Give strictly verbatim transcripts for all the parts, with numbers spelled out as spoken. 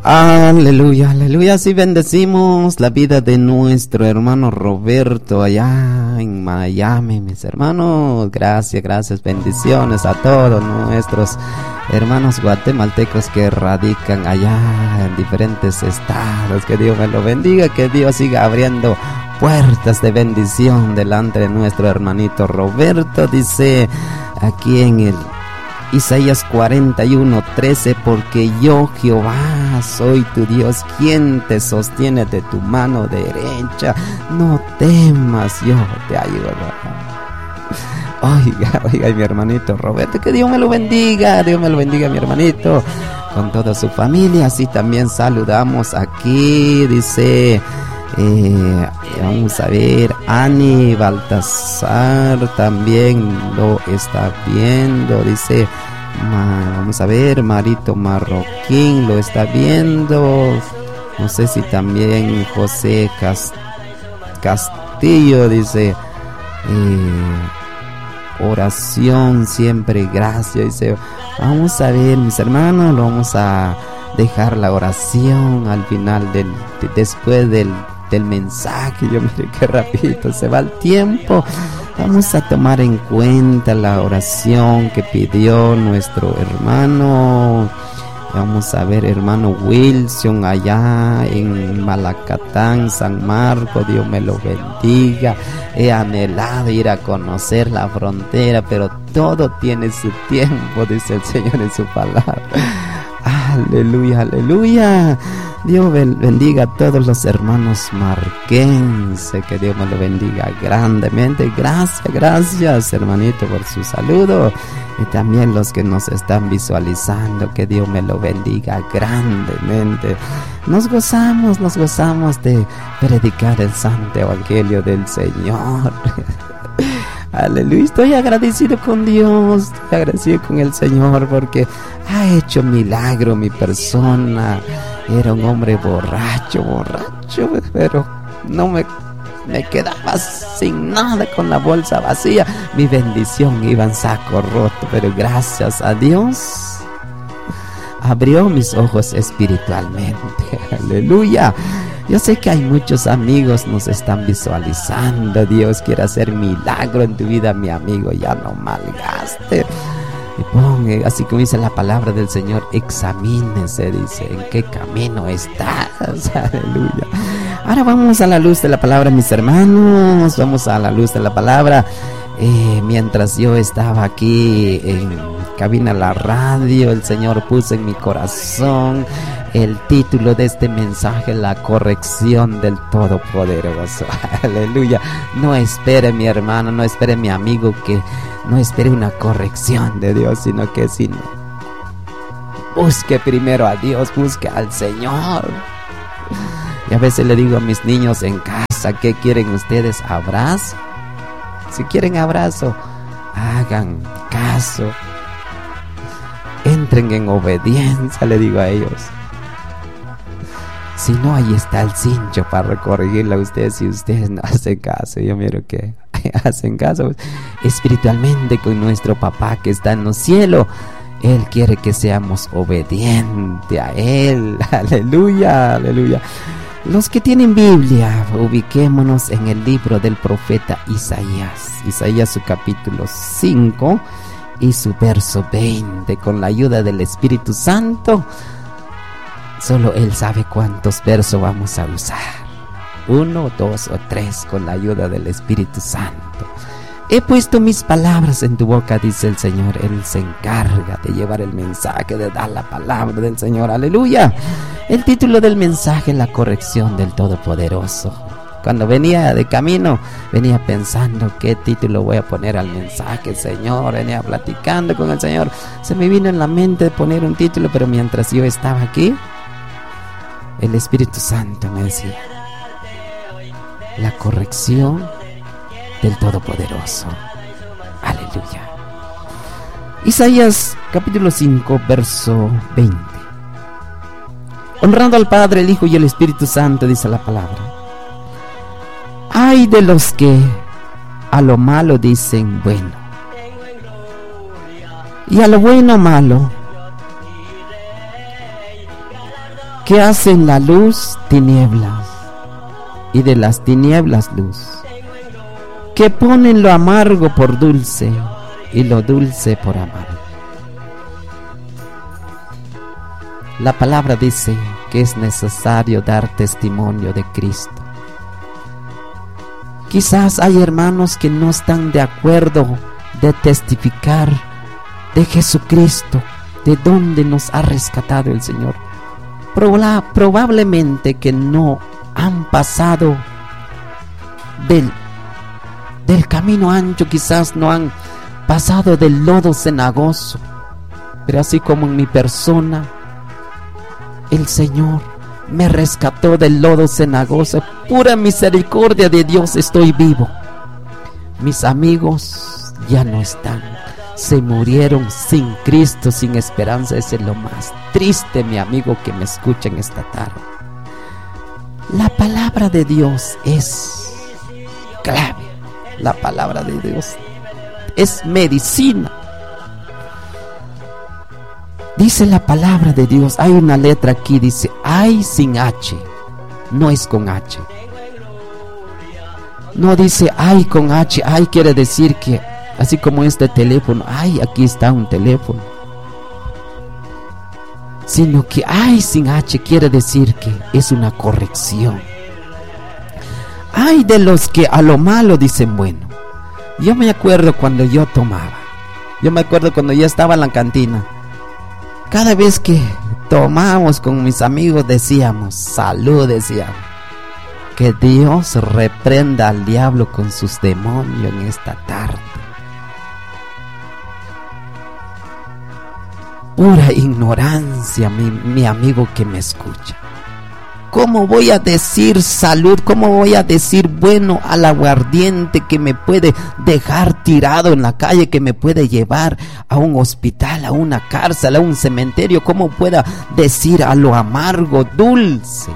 Aleluya, aleluya. Así bendecimos la vida de nuestro hermano Roberto allá en Miami, mis hermanos. Gracias, gracias, bendiciones a todos nuestros hermanos guatemaltecos que radican allá en diferentes estados. Que Dios me lo bendiga, que Dios siga abriendo puertas de bendición delante de nuestro hermanito Roberto. Dice aquí en el Isaías cuarenta y uno, trece, porque yo, Jehová, soy tu Dios, quien te sostiene de tu mano derecha. No temas, yo te ayudo. Oiga, oiga, mi hermanito Roberto, que Dios me lo bendiga, Dios me lo bendiga, mi hermanito, con toda su familia. Así también saludamos aquí, dice... Eh, vamos a ver, Ani Baltasar también lo está viendo, dice, ma, vamos a ver, Marito Marroquín lo está viendo, no sé si también José Cast- Castillo dice, eh, oración siempre, gracias, dice, vamos a ver, mis hermanos, lo vamos a dejar la oración al final del, de, después del del mensaje. Yo mire qué rapidito se va el tiempo. Vamos a tomar en cuenta la oración que pidió nuestro hermano. Vamos a ver, hermano Wilson allá en Malacatán, San Marcos. Dios me lo bendiga. He anhelado ir a conocer la frontera, pero todo tiene su tiempo, dice el Señor en su palabra. Aleluya, aleluya. Dios bendiga a todos los hermanos marquenses, que Dios me lo bendiga grandemente. Gracias, gracias, hermanito, por su saludo. Y también los que nos están visualizando, que Dios me lo bendiga grandemente. Nos gozamos, nos gozamos de predicar el santo evangelio del Señor. Aleluya, estoy agradecido con Dios, estoy agradecido con el Señor porque ha hecho milagro mi persona. Era un hombre borracho, borracho, pero no me, me quedaba sin nada, con la bolsa vacía. Mi bendición iba en saco roto, pero gracias a Dios abrió mis ojos espiritualmente. Aleluya. Yo sé que hay muchos amigos nos están visualizando. Dios quiere hacer milagro en tu vida, mi amigo. Ya no malgaste. Y ponga, así como dice la palabra del Señor, examínese, dice, en qué camino estás. Aleluya. Ahora vamos a la luz de la palabra, mis hermanos. Vamos a la luz de la palabra. Eh, mientras yo estaba aquí en cabina la radio, el Señor puso en mi corazón el título de este mensaje: la corrección del Todopoderoso. Aleluya. No espere, mi hermano, no espere, mi amigo, que no espere una corrección de Dios, sino que sino busque primero a Dios, busque al Señor. Y a veces le digo a mis niños en casa, ¿qué quieren ustedes? ¿Abrazo? Si quieren abrazo, hagan caso, entren en obediencia, le digo a ellos. Si no, ahí está el cincho para corregirle a ustedes si ustedes no hacen caso. Yo miro que hacen caso espiritualmente con nuestro papá que está en los cielos. Él quiere que seamos obedientes a Él. Aleluya, aleluya. Los que tienen Biblia, ubiquémonos en el libro del profeta Isaías. Isaías, su capítulo cinco y su verso veinte. Con la ayuda del Espíritu Santo, solo Él sabe cuántos versos vamos a usar. Uno, dos o tres, con la ayuda del Espíritu Santo. He puesto mis palabras en tu boca, dice el Señor. Él se encarga de llevar el mensaje, de dar la palabra del Señor. Aleluya. El título del mensaje: la corrección del Todopoderoso. Cuando venía de camino, venía pensando qué título voy a poner al mensaje, Señor. Venía platicando con el Señor. Se me vino en la mente poner un título, pero mientras yo estaba aquí, el Espíritu Santo me decía: la corrección del Todopoderoso. Aleluya. Isaías capítulo cinco, verso veinte. Honrando al Padre, el Hijo y el Espíritu Santo, dice la palabra. Ay de los que a lo malo dicen bueno, y a lo bueno malo, ¿Qué hacen la luz? Tinieblas, y de las tinieblas luz. Que ponen lo amargo por dulce y lo dulce por amargo. La palabra dice que es necesario dar testimonio de Cristo. Quizás hay hermanos que no están de acuerdo de testificar de Jesucristo, de dónde nos ha rescatado el Señor. Proba- probablemente que no han pasado del, del camino ancho, quizás no han pasado del lodo cenagoso, pero así como en mi persona, el Señor me rescató del lodo cenagoso. Pura misericordia de Dios estoy vivo. Mis amigos ya no están, se murieron sin Cristo, sin esperanza. Ese es lo más triste, mi amigo que me escucha en esta tarde. La palabra de Dios es clave. La palabra de Dios es medicina. Dice la palabra de Dios, hay una letra aquí, dice ay sin H, no es con H. No dice ay con H, ay quiere decir que, así como este teléfono, ay aquí está un teléfono. Sino que ay sin H quiere decir que es una corrección. Ay de los que a lo malo dicen bueno. Yo me acuerdo cuando yo tomaba, yo me acuerdo cuando yo estaba en la cantina. Cada vez que tomábamos con mis amigos decíamos, salud, decíamos. Que Dios reprenda al diablo con sus demonios en esta tarde. Pura ignorancia, mi, mi amigo que me escucha. ¿Cómo voy a decir salud? ¿Cómo voy a decir bueno al aguardiente que me puede dejar tirado en la calle, que me puede llevar a un hospital, a una cárcel, a un cementerio? ¿Cómo pueda decir a lo amargo dulce?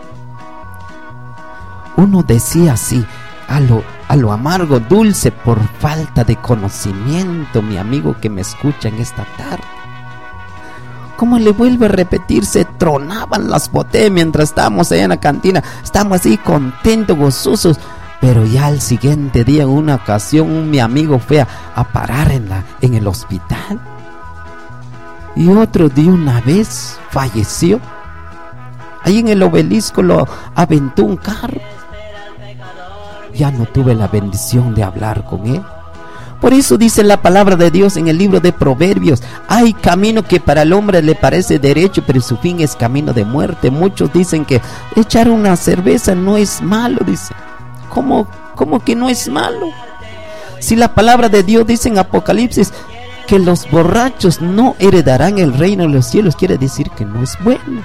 Uno decía así, a lo, a lo amargo dulce por falta de conocimiento, mi amigo que me escucha en esta tarde. Como le vuelve a repetir, se tronaban las botellas mientras estábamos allá en la cantina. Estábamos así contentos, gozosos. Pero ya al siguiente día, en una ocasión, un, mi amigo fue a, a parar en, la, en el hospital. Y otro de una vez falleció. Ahí en el obelisco lo aventó un carro. Ya no tuve la bendición de hablar con él. Por eso dice la palabra de Dios en el libro de Proverbios: hay camino que para el hombre le parece derecho, pero su fin es camino de muerte. Muchos dicen que echar una cerveza no es malo, dice. ¿Cómo, cómo que no es malo? Si la palabra de Dios dice en Apocalipsis que los borrachos no heredarán el reino de los cielos, quiere decir que no es bueno.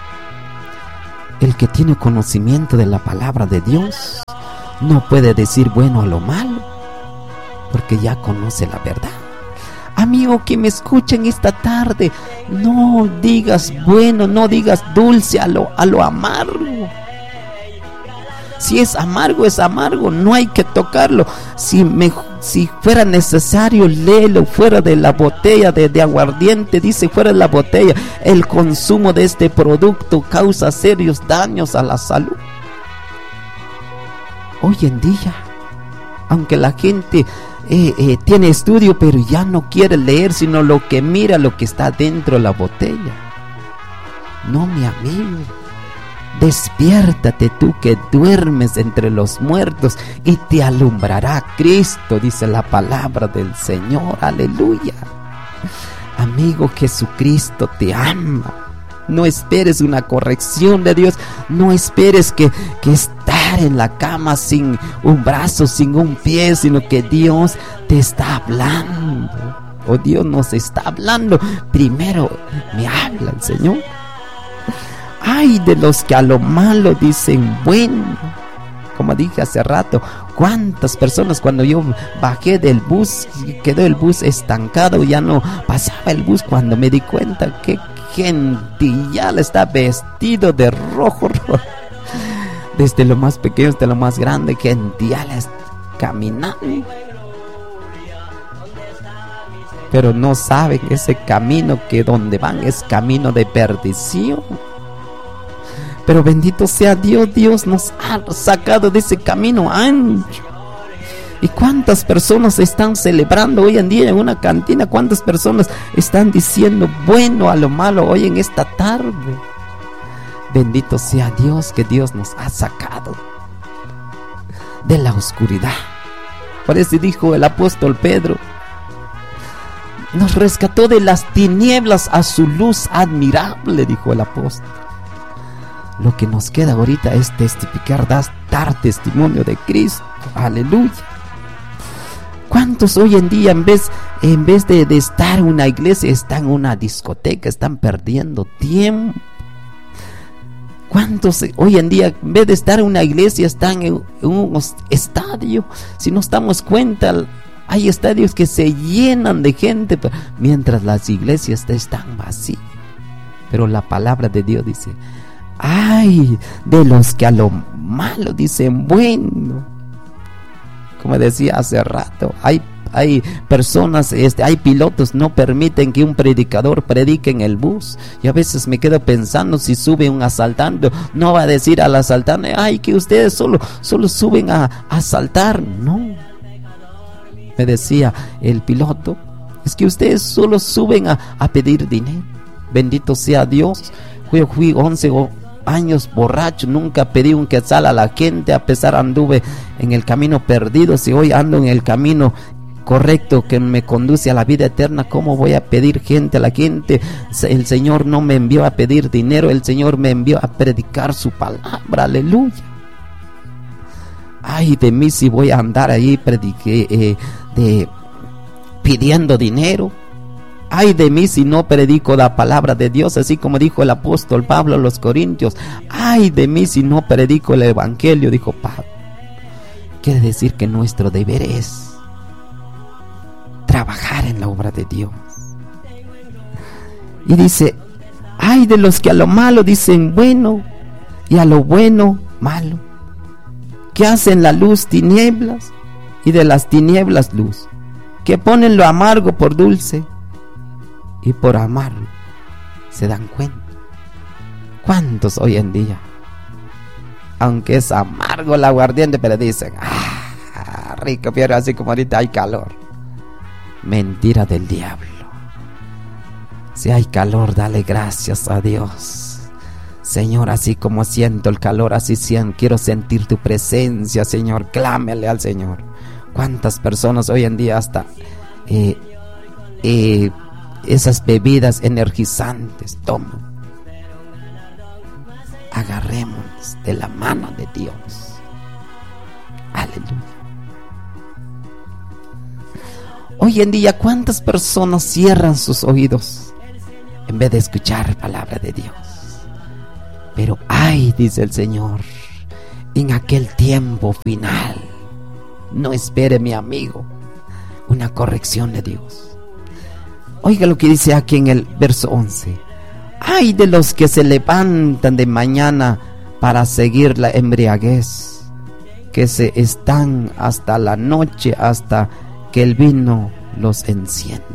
El que tiene conocimiento de la palabra de Dios no puede decir bueno a lo malo, porque ya conoce la verdad. Amigo que me escuchen esta tarde, no digas bueno, no digas dulce a lo, a lo amargo. Si es amargo, es amargo, no hay que tocarlo. Si, me, si fuera necesario, léelo fuera de la botella de, de aguardiente. Dice fuera de la botella, el consumo de este producto causa serios daños a la salud. Hoy en día, aunque la gente eh, eh, tiene estudio, pero ya no quiere leer, sino lo que mira, lo que está dentro de la botella. No, mi amigo, despiértate tú que duermes entre los muertos y te alumbrará Cristo, dice la palabra del Señor. Aleluya. Amigo, Jesucristo te ama. No esperes una corrección de Dios. No esperes que, que estar en la cama sin un brazo, sin un pie, sino que Dios te está hablando. O Dios nos está hablando. Primero me habla el Señor. Ay de los que a lo malo dicen bueno. Como dije hace rato, cuántas personas cuando yo bajé del bus, quedó el bus estancado, ya no pasaba el bus, cuando me di cuenta que gentillal está vestido de rojo, rojo. Desde lo más pequeño hasta lo más grande, gentillal caminando. Pero no saben ese camino que donde van es camino de perdición. Pero bendito sea Dios, Dios nos ha sacado de ese camino ancho. ¿Y cuántas personas están celebrando hoy en día en una cantina? ¿Cuántas personas están diciendo bueno a lo malo hoy en esta tarde? Bendito sea Dios, que Dios nos ha sacado de la oscuridad. Por eso dijo el apóstol Pedro, nos rescató de las tinieblas a su luz admirable, dijo el apóstol. Lo que nos queda ahorita es testificar, dar testimonio de Cristo. Aleluya. ¿Cuántos hoy en día en vez, en vez de, de estar en una iglesia están en una discoteca, están perdiendo tiempo? ¿Cuántos hoy en día en vez de estar en una iglesia están en, en un estadio? Si nos damos cuenta, hay estadios que se llenan de gente, mientras las iglesias están vacías. Pero la palabra de Dios dice, ay de los que a lo malo dicen bueno. Como decía hace rato, hay, hay personas, este, hay pilotos, no permiten que un predicador predique en el bus. Y a veces me quedo pensando, si sube un asaltante, no va a decir al asaltante, ay, que ustedes solo, solo suben a, a asaltar. No. Me decía el piloto, es que ustedes solo suben a, a pedir dinero. Bendito sea Dios. Yo fui once años borracho, nunca pedí un quetzal a la gente, a pesar anduve en el camino perdido. Si hoy ando en el camino correcto que me conduce a la vida eterna, ¿cómo voy a pedir gente a la gente? El Señor no me envió a pedir dinero, el Señor me envió a predicar su palabra. Aleluya. Ay de mí si voy a andar ahí prediqué, eh, de, pidiendo dinero. Ay de mí si no predico la palabra de Dios, así como dijo el apóstol Pablo a los Corintios. Ay de mí si no predico el evangelio, dijo Pablo. Quiere decir que nuestro deber es trabajar en la obra de Dios. Y dice, ay de los que a lo malo dicen bueno y a lo bueno malo, que hacen la luz tinieblas y de las tinieblas luz, que ponen lo amargo por dulce y por amarlo se dan cuenta. ¿Cuántos hoy en día, aunque es amargo el aguardiente, pero dicen, ah, rico, pero así como ahorita hay calor? Mentira del diablo. Si hay calor, dale gracias a Dios. Señor, así como siento el calor, así siento, quiero sentir tu presencia, Señor. Clámele al Señor. ¿Cuántas personas hoy en día hasta eh, eh, esas bebidas energizantes toman? Agarrémonos de la mano de Dios. Aleluya. Hoy en día, ¿cuántas personas cierran sus oídos en vez de escuchar palabra de Dios? Pero ay, dice el Señor, en aquel tiempo final, no espere, mi amigo, una corrección de Dios. Oiga lo que dice aquí en el verso once. Ay de los que se levantan de mañana para seguir la embriaguez, que se están hasta la noche, hasta que el vino los enciende.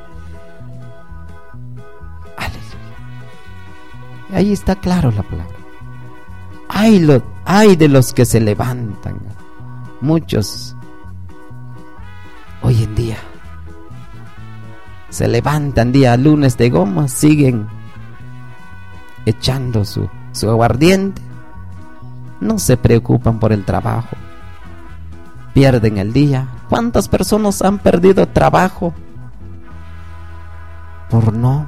Aleluya. Ahí está claro la palabra. Ay, lo, ay de los que se levantan. Muchos hoy en día se levantan día lunes de goma, siguen echando su, su aguardiente, no se preocupan por el trabajo, pierden el día. ¿Cuántas personas han perdido trabajo por no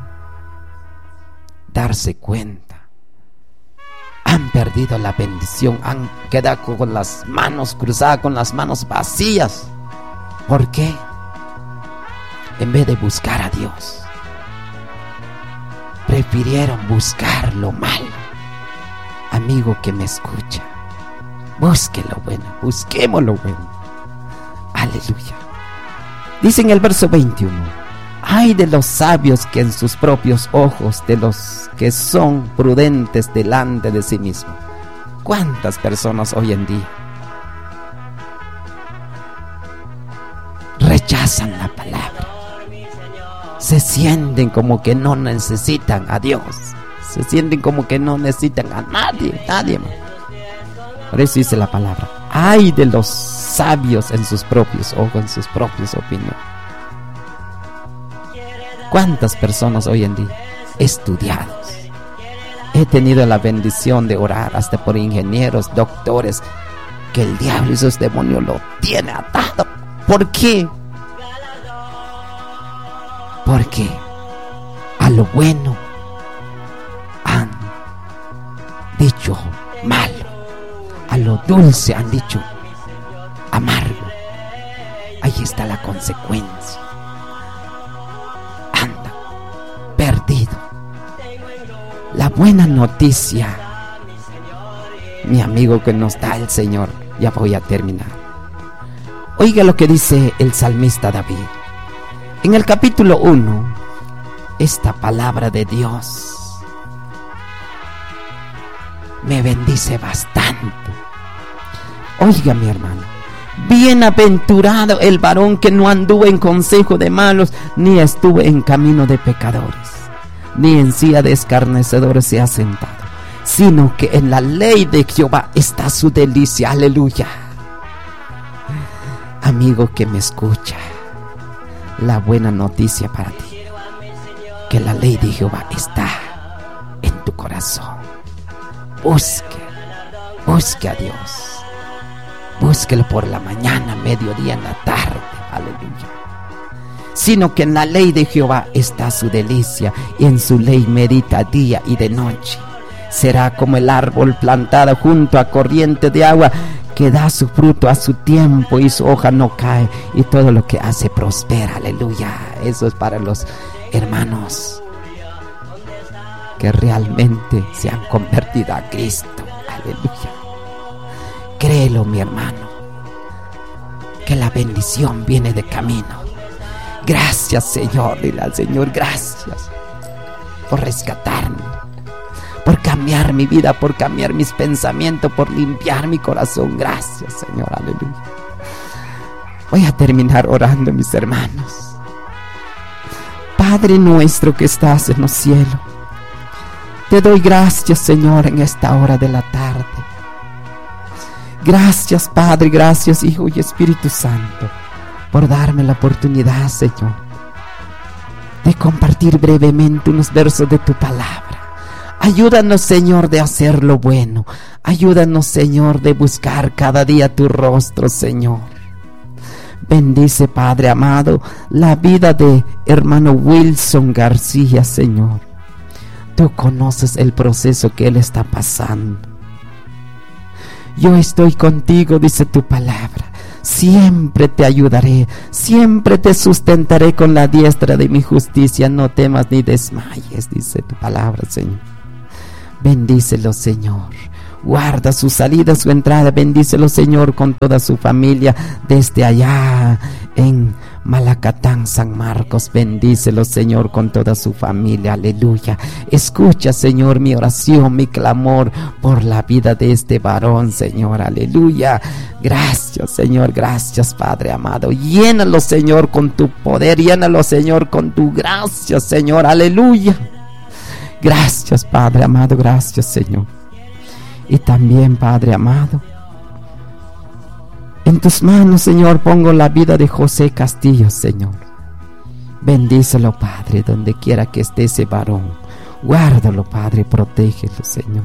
darse cuenta? Han perdido la bendición, han quedado con las manos cruzadas, con las manos vacías. ¿Por qué? En vez de buscar a Dios, prefirieron buscar lo malo. Amigo que me escucha, busque lo bueno, busquemos lo bueno. Aleluya. Dice en el verso veintiuno: ay de los sabios que en sus propios ojos, de los que son prudentes delante de sí mismos. ¿Cuántas personas hoy en día rechazan la palabra? Se sienten como que no necesitan a Dios, Se sienten como que no necesitan a nadie, nadie más. Por eso dice la palabra: ay de los sabios en sus propios ojos, en sus propias opiniones. ¿Cuántas personas hoy en día estudiados? He tenido la bendición de orar hasta por ingenieros, doctores, que el diablo y sus demonios lo tiene atado. ¿Por qué? Porque a lo bueno han dicho malo, a lo dulce han dicho amargo. Ahí está la consecuencia. Anda perdido. La buena noticia, mi amigo, que nos da el Señor. Ya voy a terminar. Oiga lo que dice el salmista David en el capítulo uno. Esta palabra de Dios me bendice bastante. Oiga, mi hermano: bienaventurado el varón que no anduvo en consejo de malos, ni estuvo en camino de pecadores, ni en silla de escarnecedores se ha sentado, sino que en la ley de Jehová está su delicia. Aleluya. Amigo que me escucha, la buena noticia para ti, que la ley de Jehová está en tu corazón. Busque, busque a Dios. Búsquelo por la mañana, mediodía, en la tarde. Aleluya. Sino que en la ley de Jehová está su delicia, y en su ley medita día y de noche. Será como el árbol plantado junto a corriente de agua, que da su fruto a su tiempo y su hoja no cae, y todo lo que hace prospera. Aleluya. Eso es para los hermanos que realmente se han convertido a Cristo. Aleluya. Créelo, mi hermano, que la bendición viene de camino. Gracias, Señor. Dile al Señor: gracias por rescatarme, por cambiar mi vida, por cambiar mis pensamientos, por limpiar mi corazón. Gracias, Señor. Aleluya. Voy a terminar orando, mis hermanos. Padre nuestro que estás en los cielos, te doy gracias, Señor, en esta hora de la tarde. Gracias, Padre, gracias, Hijo y Espíritu Santo, por darme la oportunidad, Señor, de compartir brevemente unos versos de tu palabra. Ayúdanos, Señor, de hacer lo bueno. Ayúdanos, Señor, de buscar cada día tu rostro, Señor. Bendice, Padre amado, la vida de hermano Wilson García, Señor. Tú conoces el proceso que él está pasando. Yo estoy contigo, dice tu palabra. Siempre te ayudaré, siempre te sustentaré con la diestra de mi justicia. No temas ni desmayes, dice tu palabra, Señor. Bendícelo, Señor. Guarda su salida, su entrada. Bendícelo, Señor, con toda su familia desde allá en Malacatán, San Marcos. Bendícelo, Señor, con toda su familia. Aleluya. Escucha, Señor, mi oración, mi clamor por la vida de este varón, Señor. Aleluya. Gracias, Señor. Gracias, Padre amado. Llénalo, Señor, con tu poder. Llénalo, Señor, con tu gracia, Señor. Aleluya. Gracias, Padre amado. Gracias, Señor. Y también, Padre amado, en tus manos, Señor, pongo la vida de José Castillo, Señor. Bendícelo, Padre, donde quiera que esté ese varón. Guárdalo, Padre, protégelo, Señor.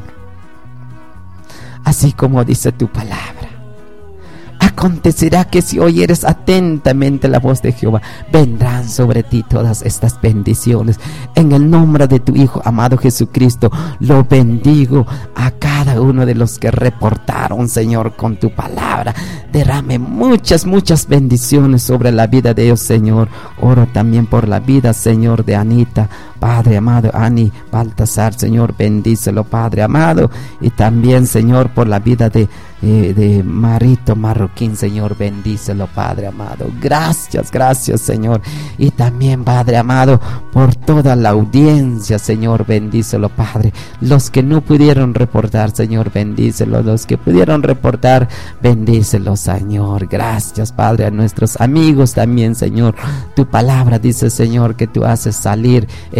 Así como dice tu palabra, acontecerá que si oyeres atentamente la voz de Jehová, vendrán sobre ti todas estas bendiciones. En el nombre de tu Hijo amado Jesucristo, lo bendigo a cada uno de los que reportaron, Señor, con tu palabra. Derrame muchas, muchas bendiciones sobre la vida de ellos, Señor. Oro también por la vida, Señor, de Anita, Padre amado, Ani Baltasar, Señor, bendícelo, Padre amado. Y también, Señor, por la vida de Eh, de Marito Marroquín, Señor, bendícelo, Padre amado. Gracias, gracias, Señor. Y también, Padre amado, por toda la audiencia, Señor, bendícelo, Padre. Los que no pudieron reportar, Señor, bendícelo. Los que pudieron reportar, bendícelo, Señor. Gracias, Padre, a nuestros amigos también, Señor. Tu palabra dice, Señor, que tú haces salir el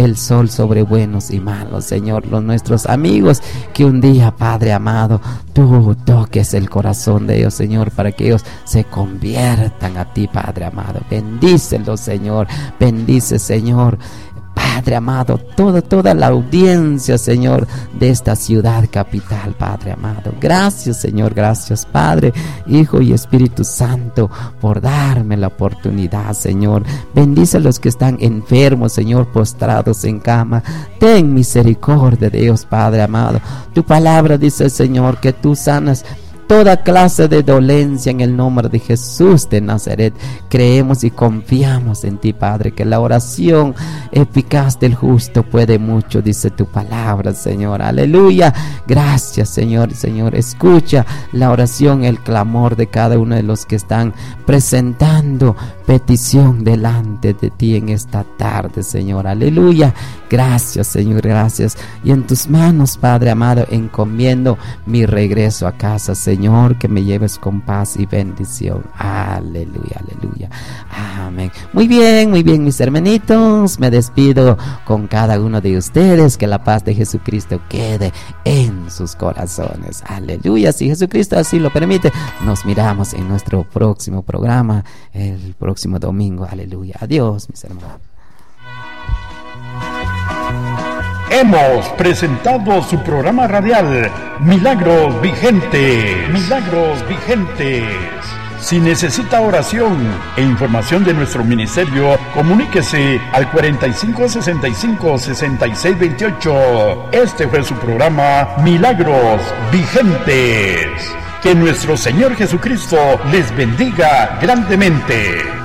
el sol sobre buenos y malos, Señor. Los nuestros amigos, que un día, Padre amado, tú toques el corazón de ellos, Señor, para que ellos se conviertan a ti, Padre amado. Bendícelos, Señor. Bendice, Señor, Padre amado, toda, toda la audiencia, Señor, de esta ciudad capital, Padre amado. Gracias, Señor, gracias, Padre, Hijo y Espíritu Santo, por darme la oportunidad, Señor. Bendice a los que están enfermos, Señor, postrados en cama. Ten misericordia de ellos, Padre amado. Tu palabra dice, Señor, que tú sanas toda clase de dolencia en el nombre de Jesús de Nazaret. Creemos y confiamos en ti, Padre, que la oración eficaz del justo puede mucho, dice tu palabra, Señor. Aleluya. Gracias, Señor. Señor, escucha la oración, el clamor de cada uno de los que están presentando petición delante de ti en esta tarde, Señor. Aleluya. Gracias, Señor, gracias. Y en tus manos, Padre amado, encomiendo mi regreso a casa, Señor. Señor, que me lleves con paz y bendición. Aleluya, aleluya. Amén. Muy bien, muy bien, mis hermanitos. Me despido con cada uno de ustedes. Que la paz de Jesucristo quede en sus corazones. Aleluya. Si Jesucristo así lo permite, nos miramos en nuestro próximo programa el próximo domingo. Aleluya. Adiós, mis hermanos. Hemos presentado su programa radial Milagros Vigentes. Milagros Vigentes. Si necesita oración e información de nuestro ministerio, comuníquese al cuarenta y cinco sesenta y cinco sesenta y seis veintiocho. Este fue su programa Milagros Vigentes. Que nuestro Señor Jesucristo les bendiga grandemente.